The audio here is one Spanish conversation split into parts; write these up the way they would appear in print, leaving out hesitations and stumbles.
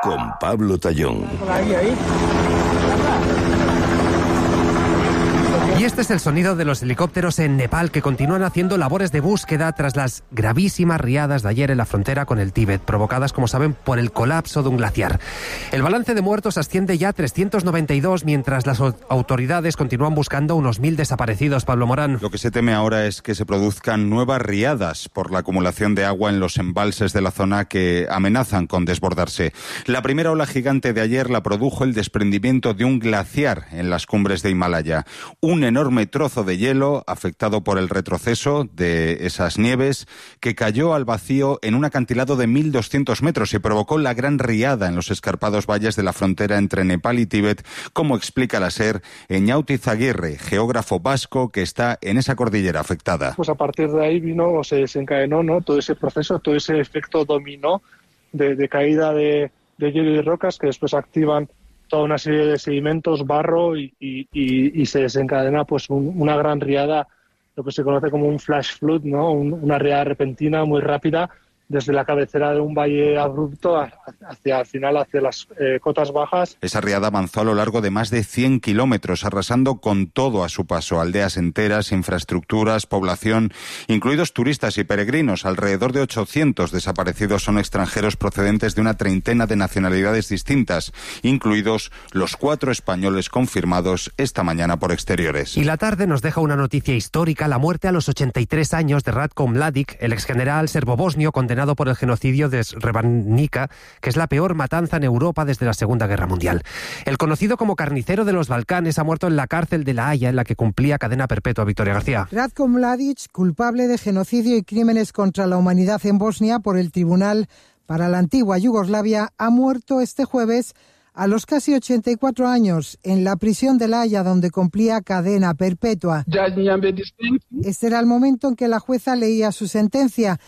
Con Pablo Tallón. Y este es el sonido de los helicópteros en Nepal que continúan haciendo labores de búsqueda tras las gravísimas riadas de ayer en la frontera con el Tíbet, provocadas, como saben, por el colapso de un glaciar. El balance de muertos asciende ya a 392, mientras las autoridades continúan buscando unos 1.000 desaparecidos. Pablo Morán. Lo que se teme ahora es que se produzcan nuevas riadas por la acumulación de agua en los embalses de la zona que amenazan con desbordarse. La primera ola gigante de ayer la produjo el desprendimiento de un glaciar en las cumbres de Himalaya. Un enorme trozo de hielo afectado por el retroceso de esas nieves que cayó al vacío en un acantilado de 1.200 metros y provocó la gran riada en los escarpados valles de la frontera entre Nepal y Tíbet, como explica la SER Eñauti Izaguirre, geógrafo vasco que está en esa cordillera afectada. Pues a partir de ahí se desencadenó, ¿no?, todo ese proceso, todo ese efecto dominó de caída de hielo y rocas que después activan toda una serie de sedimentos, barro y se desencadena pues una gran riada, lo que se conoce como un flash flood, ¿no? Una riada repentina muy rápida desde la cabecera de un valle abrupto hacia al final, hacia las cotas bajas. Esa riada avanzó a lo largo de más de 100 kilómetros, arrasando con todo a su paso, aldeas enteras, infraestructuras, población, incluidos turistas y peregrinos. Alrededor de 800 desaparecidos son extranjeros procedentes de una treintena de nacionalidades distintas, incluidos los 4 españoles confirmados esta mañana por exteriores. Y la tarde nos deja una noticia histórica: la muerte a los 83 años de Ratko Mladic, el exgeneral serbo-bosnio condenado por el genocidio de Srebrenica, que es la peor matanza en Europa desde la Segunda Guerra Mundial. El conocido como carnicero de los Balcanes ha muerto en la cárcel de La Haya, en la que cumplía cadena perpetua. Victoria García. Ratko Mladic, culpable de genocidio y crímenes contra la humanidad en Bosnia por el Tribunal para la Antigua Yugoslavia, ha muerto este jueves a los casi 84 años en la prisión de La Haya, donde cumplía cadena perpetua. Este era el momento en que la jueza leía su sentencia.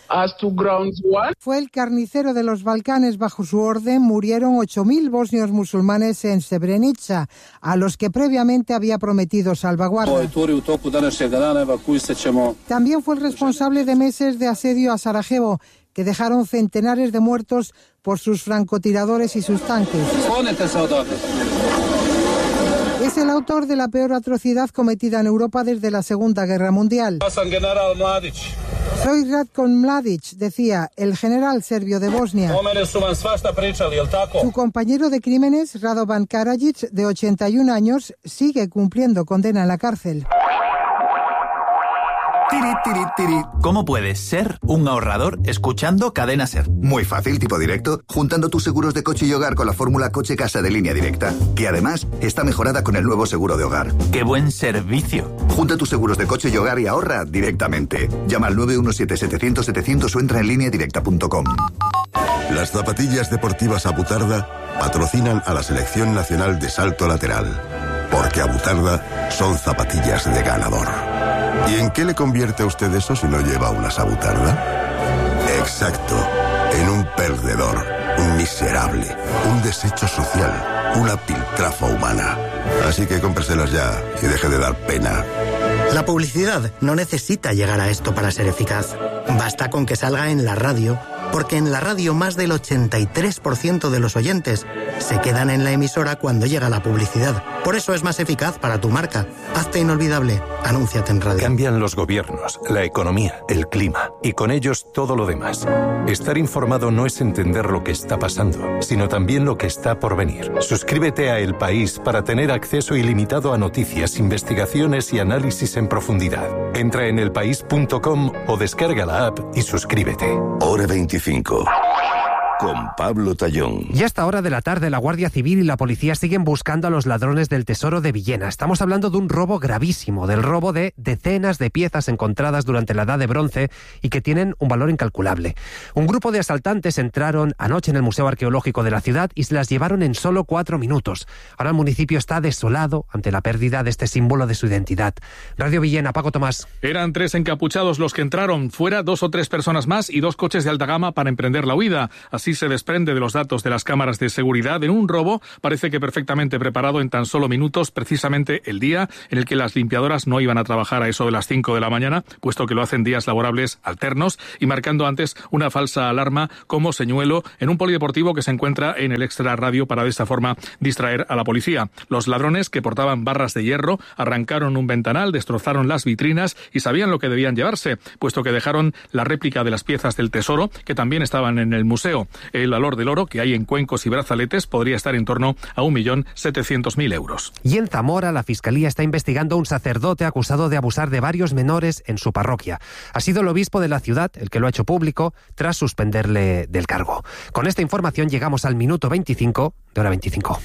Fue el carnicero de los Balcanes. Bajo su orden murieron 8.000 bosnios musulmanes en Srebrenica, a los que previamente había prometido salvaguarda. También fue el responsable de meses de asedio a Sarajevo, que dejaron centenares de muertos por sus francotiradores y sus tanques. Es el autor de la peor atrocidad cometida en Europa desde la Segunda Guerra Mundial. Soy Ratko Mladic, decía el general serbio de Bosnia. Su compañero de crímenes, Radovan Karadzic, de 81 años, sigue cumpliendo condena en la cárcel. Tiri, tiri, tiri. ¿Cómo puedes ser un ahorrador escuchando Cadena SER? Muy fácil, tipo directo, juntando tus seguros de coche y hogar con la fórmula coche-casa de Línea Directa, que además está mejorada con el nuevo seguro de hogar. ¡Qué buen servicio! Junta tus seguros de coche y hogar y ahorra directamente. Llama al 917-700-700 o entra en lineadirecta.com. Las zapatillas deportivas Abutarda patrocinan a la Selección Nacional de Salto Lateral, porque Abutarda son zapatillas de ganador. ¿Y en qué le convierte a usted eso si no lleva una Abutarda? Exacto, en un perdedor, un miserable, un desecho social, una piltrafa humana. Así que cómpreselas ya y deje de dar pena. La publicidad no necesita llegar a esto para ser eficaz. Basta con que salga en la radio, porque en la radio más del 83% de los oyentes se quedan en la emisora cuando llega la publicidad. Por eso es más eficaz para tu marca. Hazte inolvidable. Anúnciate en radio. Cambian los gobiernos, la economía, el clima y con ellos todo lo demás. Estar informado no es entender lo que está pasando, sino también lo que está por venir. Suscríbete a El País para tener acceso ilimitado a noticias, investigaciones y análisis en profundidad. Entra en elpaís.com o descarga la app y suscríbete. Hora 25. Con Pablo Tallón. Y a esta hora de la tarde, la Guardia Civil y la policía siguen buscando a los ladrones del tesoro de Villena. Estamos hablando de un robo gravísimo, del robo de decenas de piezas encontradas durante la Edad de Bronce y que tienen un valor incalculable. Un grupo de asaltantes entraron anoche en el Museo Arqueológico de la ciudad y se las llevaron en solo 4 minutos. Ahora el municipio está desolado ante la pérdida de este símbolo de su identidad. Radio Villena, Paco Tomás. Eran 3 encapuchados los que entraron, fuera 2 o 3 personas más y 2 coches de alta gama para emprender la huida. Así así se desprende de los datos de las cámaras de seguridad, en un robo parece que perfectamente preparado en tan solo minutos, precisamente el día en el que las limpiadoras no iban a trabajar a eso de las 5 de la mañana, puesto que lo hacen días laborables alternos, y marcando antes una falsa alarma como señuelo en un polideportivo que se encuentra en el extrarradio para de esta forma distraer a la policía. Los ladrones, que portaban barras de hierro, arrancaron un ventanal, destrozaron las vitrinas y sabían lo que debían llevarse, puesto que dejaron la réplica de las piezas del tesoro, que también estaban en el museo. El valor del oro que hay en cuencos y brazaletes podría estar en torno a 1.700.000 euros. Y en Zamora, la Fiscalía está investigando a un sacerdote acusado de abusar de varios menores en su parroquia. Ha sido el obispo de la ciudad el que lo ha hecho público tras suspenderle del cargo. Con esta información llegamos al minuto 25 de Hora 25.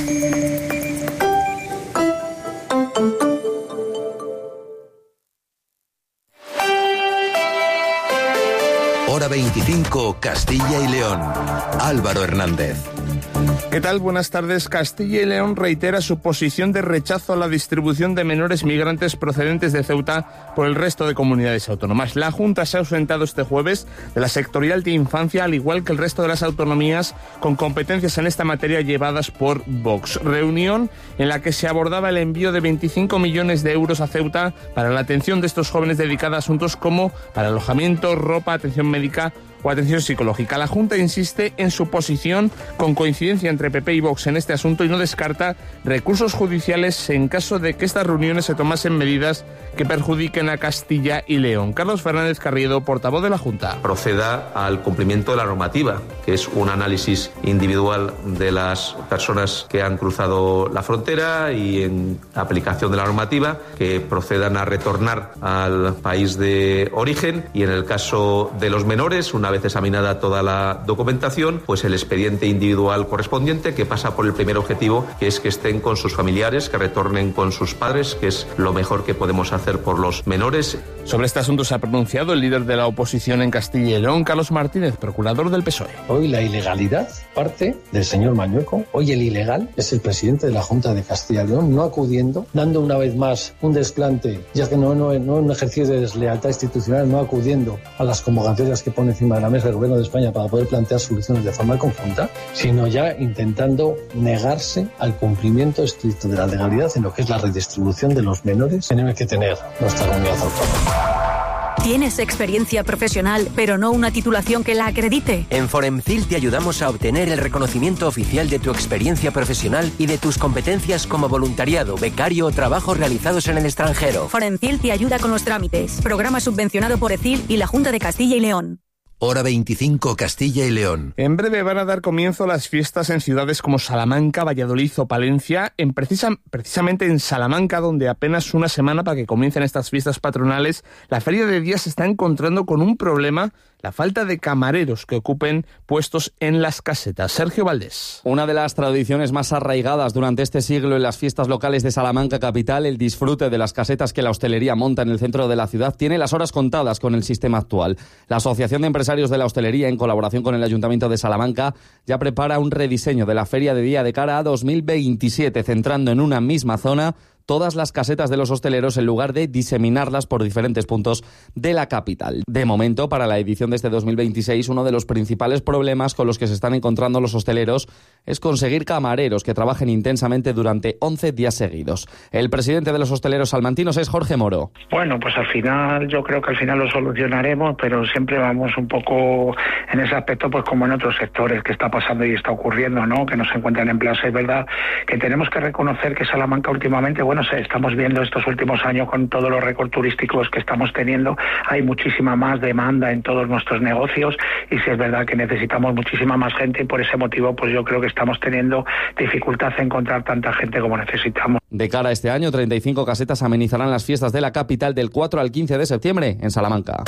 Hora 25, Castilla y León. Álvaro Hernández. ¿Qué tal? Buenas tardes. Castilla y León reitera su posición de rechazo a la distribución de menores migrantes procedentes de Ceuta por el resto de comunidades autónomas. La Junta se ha ausentado este jueves de la sectorial de infancia, al igual que el resto de las autonomías con competencias en esta materia llevadas por Vox. Reunión en la que se abordaba el envío de 25 millones de euros a Ceuta para la atención de estos jóvenes dedicada a asuntos como para alojamiento, ropa, atención médica o atención psicológica. La Junta insiste en su posición, con coincidencia entre PP y Vox en este asunto, y no descarta recursos judiciales en caso de que estas reuniones se tomasen medidas que perjudiquen a Castilla y León. Carlos Fernández Carriedo, portavoz de la Junta. Proceda al cumplimiento de la normativa, que es un análisis individual de las personas que han cruzado la frontera y, en aplicación de la normativa, que procedan a retornar al país de origen, y en el caso de los menores, una vez examinada toda la documentación, pues el expediente individual correspondiente, que pasa por el primer objetivo, que es que estén con sus familiares, que retornen con sus padres, que es lo mejor que podemos hacer por los menores. Sobre este asunto se ha pronunciado el líder de la oposición en Castilla y León, Carlos Martínez, procurador del PSOE. Hoy la ilegalidad parte del señor Mañueco. Hoy el ilegal es el presidente de la Junta de Castilla y León, no acudiendo, dando una vez más un desplante, ya que no un ejercicio de deslealtad institucional, no acudiendo a las convocatorias que pone encima de la mesa del Gobierno de España para poder plantear soluciones de forma conjunta, sino ya intentando negarse al cumplimiento estricto de la legalidad en lo que es la redistribución de los menores que tiene que tener nuestra comunidad autónoma. ¿Tienes experiencia profesional, pero no una titulación que la acredite? En Foremcil te ayudamos a obtener el reconocimiento oficial de tu experiencia profesional y de tus competencias como voluntariado, becario o trabajos realizados en el extranjero. Foremcil te ayuda con los trámites. Programa subvencionado por ECIL y la Junta de Castilla y León. Hora 25, Castilla y León. En breve van a dar comienzo las fiestas en ciudades como Salamanca, Valladolid o Palencia. Precisamente en Salamanca, donde apenas una semana para que comiencen estas fiestas patronales, la Feria de Día se está encontrando con un problema: la falta de camareros que ocupen puestos en las casetas. Sergio Valdés. Una de las tradiciones más arraigadas durante este siglo en las fiestas locales de Salamanca capital, el disfrute de las casetas que la hostelería monta en el centro de la ciudad, tiene las horas contadas con el sistema actual. La Asociación de Empresarios de la Hostelería, en colaboración con el Ayuntamiento de Salamanca, ya prepara un rediseño de la Feria de Día de cara a 2027, centrando en una misma zona todas las casetas de los hosteleros en lugar de diseminarlas por diferentes puntos de la capital. De momento, para la edición de este 2026, uno de los principales problemas con los que se están encontrando los hosteleros es conseguir camareros que trabajen intensamente durante 11 días seguidos. El presidente de los hosteleros salmantinos es Jorge Moro. Bueno, pues al final, yo creo que al final lo solucionaremos, pero siempre vamos un poco en ese aspecto, pues como en otros sectores que está pasando y está ocurriendo, ¿no? Que no se encuentran empleados. Es verdad que tenemos que reconocer que Salamanca últimamente, bueno, estamos viendo estos últimos años con todos los récords turísticos que estamos teniendo, hay muchísima más demanda en todos nuestros negocios, y sí es verdad que necesitamos muchísima más gente, y por ese motivo pues yo creo que estamos teniendo dificultad en encontrar tanta gente como necesitamos. De cara a este año, 35 casetas amenizarán las fiestas de la capital del 4 al 15 de septiembre en Salamanca.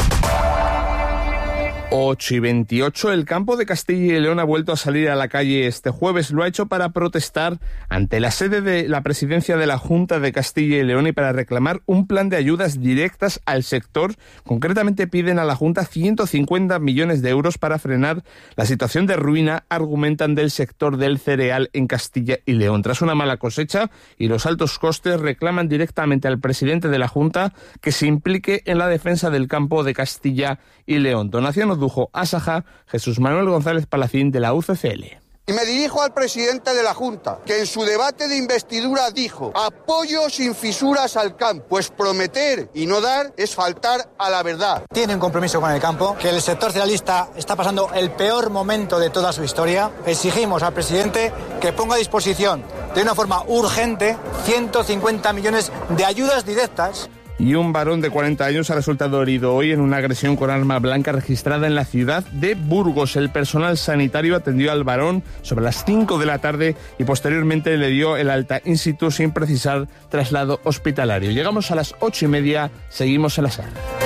8:28, el campo de Castilla y León ha vuelto a salir a la calle este jueves. Lo ha hecho para protestar ante la sede de la presidencia de la Junta de Castilla y León y para reclamar un plan de ayudas directas al sector. Concretamente piden a la Junta 150 millones de euros para frenar la situación de ruina, argumentan, del sector del cereal en Castilla y León. Tras una mala cosecha y los altos costes, reclaman directamente al presidente de la Junta que se implique en la defensa del campo de Castilla y León. Donación produjo Asaja, Jesús Manuel González Palacín, de la UCCL. Y me dirijo al presidente de la Junta, que en su debate de investidura dijo: apoyo sin fisuras al campo. Pues prometer y no dar es faltar a la verdad. Tiene un compromiso con el campo, que el sector cerealista está pasando el peor momento de toda su historia. Exigimos al presidente que ponga a disposición de una forma urgente 150 millones de ayudas directas. Y un varón de 40 años ha resultado herido hoy en una agresión con arma blanca registrada en la ciudad de Burgos. El personal sanitario atendió al varón sobre las 5 de la tarde y posteriormente le dio el alta in situ sin precisar traslado hospitalario. Llegamos a las 8:30, seguimos en la sala.